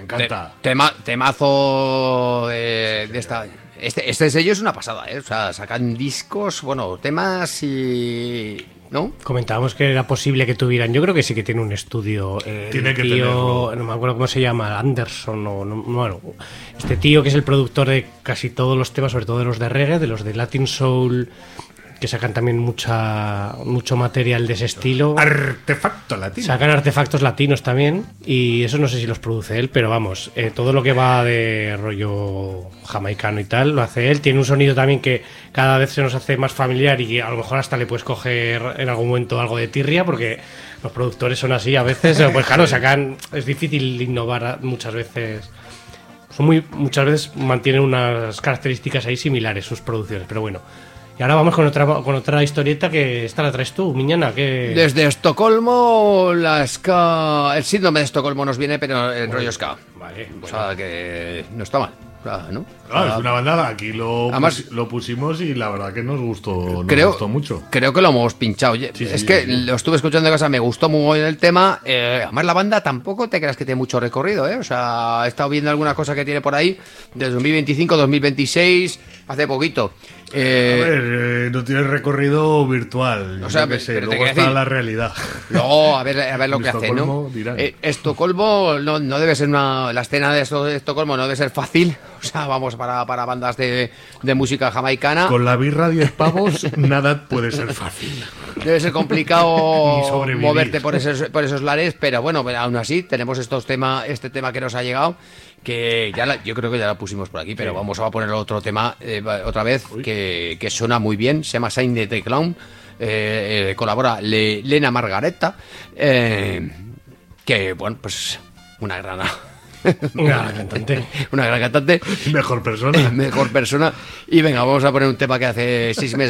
encanta. Temazo de esta... Este sello es una pasada, ¿eh? O sea, sacan discos, bueno, temas y... ¿no? Comentábamos que era posible que tuvieran. Yo creo que sí que tiene un estudio. Tiene que tenerlo. No me acuerdo cómo se llama, Anderson o no, bueno, este tío que es el productor de casi todos los temas, sobre todo de los de reggae, de los de Latin Soul, que sacan también mucho material de ese estilo. Artefacto latino. Sacan artefactos latinos también, y eso no sé si los produce él, pero vamos, todo lo que va de rollo jamaicano y tal, lo hace él. Tiene un sonido también que cada vez se nos hace más familiar y a lo mejor hasta le puedes coger en algún momento algo de tirria, porque los productores son así a veces, pues claro, es difícil innovar muchas veces. Muchas veces mantienen unas características ahí similares sus producciones, pero bueno. Y ahora vamos con otra historieta que esta la traes tú, Miñana. Que... Desde Estocolmo, la ska... el síndrome de Estocolmo nos viene, pero en rollo ska. Vale, o sea, que no está mal, ¿no? Claro, es una bandada. Aquí lo pusimos y la verdad que nos gustó mucho. Creo que lo hemos pinchado. Lo estuve escuchando en casa, me gustó muy bien el tema. Además, la banda tampoco te creas que tiene mucho recorrido, ¿eh? O sea, he estado viendo alguna cosa que tiene por ahí desde 2025, 2026, hace poquito. A ver, no tiene recorrido virtual. O sea, luego está la realidad. Luego, a ver lo que hace, ¿no? Estocolmo no debe ser la escena de Estocolmo no debe ser fácil. O sea, vamos, para bandas de música jamaicana. Con la birra 10 pavos, nada puede ser fácil. Debe ser complicado moverte por esos lares, pero bueno, aún así tenemos este tema que nos ha llegado, que yo creo que ya lo pusimos por aquí, pero vamos a poner otro tema otra vez, que suena muy bien, se llama Sign the Clown, colabora Lena Margareta, que bueno, pues una gran cantante. Mejor persona. Y venga, vamos a poner un tema que hace 6 meses